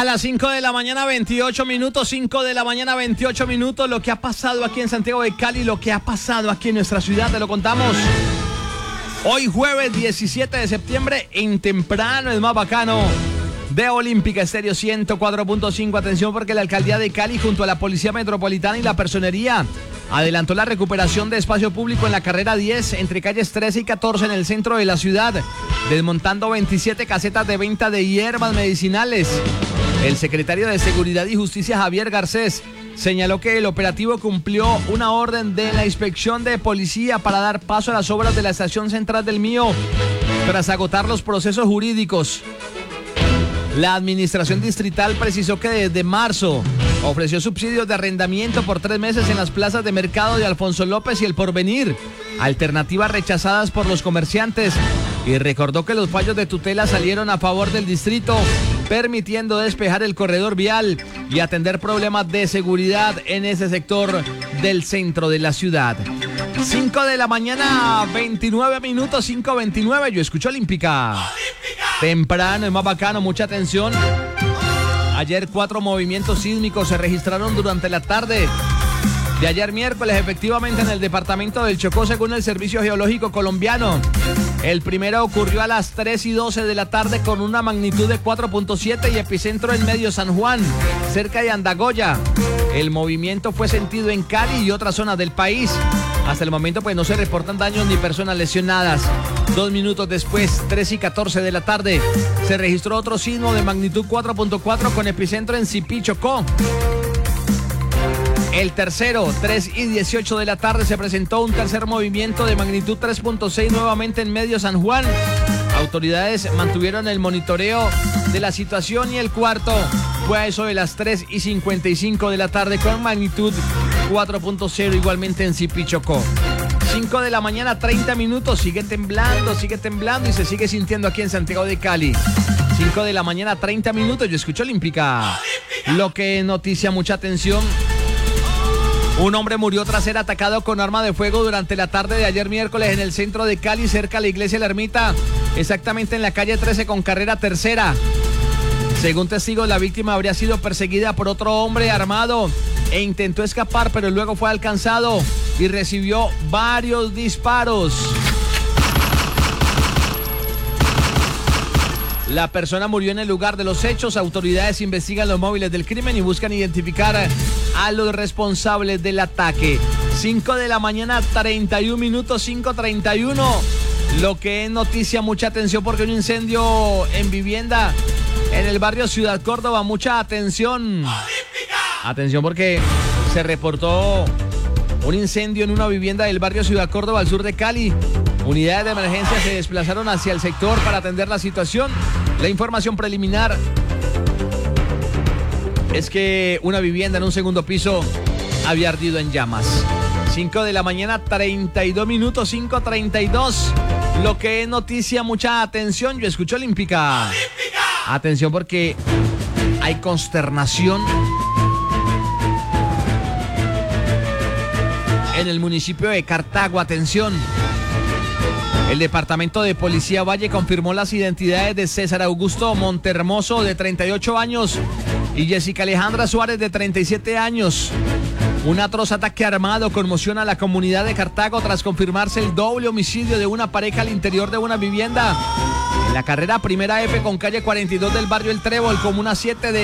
A las 5 de la mañana, 28 minutos, 5 de la mañana, 28 minutos, lo que ha pasado aquí en Santiago de Cali, lo que ha pasado aquí en nuestra ciudad, te lo contamos. Hoy jueves 17 de septiembre, en Temprano, es más bacano, de Olímpica Estéreo 104.5. Atención porque la Alcaldía de Cali junto a la Policía Metropolitana y la Personería adelantó la recuperación de espacio público en la carrera 10 entre calles 13 y 14 en el centro de la ciudad, desmontando 27 casetas de venta de hierbas medicinales. El secretario de Seguridad y Justicia, Javier Garcés, señaló que el operativo cumplió una orden de la inspección de policía para dar paso a las obras de la estación central del Mío tras agotar los procesos jurídicos. La administración distrital precisó que desde marzo ofreció subsidios de arrendamiento por 3 meses en las plazas de mercado de Alfonso López y El Porvenir, alternativas rechazadas por los comerciantes, y recordó que los fallos de tutela salieron a favor del distrito, permitiendo despejar el corredor vial y atender problemas de seguridad en ese sector del centro de la ciudad. 5 de la mañana, 29 minutos, 5:29, yo escucho Olímpica. Temprano, es más bacano, mucha atención. Ayer 4 movimientos sísmicos se registraron durante la tarde de ayer miércoles, efectivamente en el departamento del Chocó, según el Servicio Geológico Colombiano. El primero ocurrió a las 3:12 de la tarde con una magnitud de 4.7 y epicentro en Medio San Juan, cerca de Andagoya. El movimiento fue sentido en Cali y otras zonas del país. Hasta el momento pues no se reportan daños ni personas lesionadas. 2 minutos después, 3:14 de la tarde, se registró otro sismo de magnitud 4.4 con epicentro en Sipí, Chocó. El tercero, 3:18 de la tarde, se presentó un tercer movimiento de magnitud 3.6 nuevamente en Medio San Juan. Autoridades mantuvieron el monitoreo de la situación y el cuarto fue a eso de las 3:55 de la tarde con magnitud 4.0 igualmente en Sipí, Chocó. 5 de la mañana, 30 minutos, sigue temblando y se sigue sintiendo aquí en Santiago de Cali. 5 de la mañana, 30 minutos, yo escucho Olímpica. Lo que noticia mucha atención. Un hombre murió tras ser atacado con arma de fuego durante la tarde de ayer miércoles en el centro de Cali, cerca a la iglesia La Ermita, exactamente en la calle 13 con carrera tercera. Según testigos, la víctima habría sido perseguida por otro hombre armado e intentó escapar, pero luego fue alcanzado y recibió varios disparos. La persona murió en el lugar de los hechos. Autoridades investigan los móviles del crimen y buscan identificar a los responsables del ataque. 5 de la mañana, 31 minutos, 5:31. Lo que es noticia, mucha atención porque un incendio en vivienda en el barrio Ciudad Córdoba. Mucha atención. Atención porque se reportó un incendio en una vivienda del barrio Ciudad Córdoba al sur de Cali. Unidades de emergencia se desplazaron hacia el sector para atender la situación. La información preliminar es que una vivienda en un segundo piso había ardido en llamas. 5 de la mañana, 32 minutos, 5:32. Lo que es noticia, mucha atención, yo escucho Olímpica. Atención porque hay consternación en el municipio de Cartago. Atención. El departamento de Policía Valle confirmó las identidades de César Augusto Montermoso, de 38 años, y Jessica Alejandra Suárez, de 37 años. Un atroz ataque armado conmociona a la comunidad de Cartago tras confirmarse el doble homicidio de una pareja al interior de una vivienda en la carrera Primera F con calle 42 del barrio El Trébol, comuna 7 de